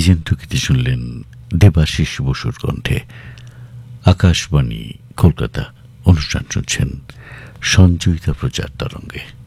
দিজেন্দ্র গীতি শুনলেন দেবাশিস বসুর কণ্ঠে। আকাশবাণী কলকাতা, অনুষ্ঠান শুনছেন সঞ্জয়িতা প্রচার তরঙ্গে।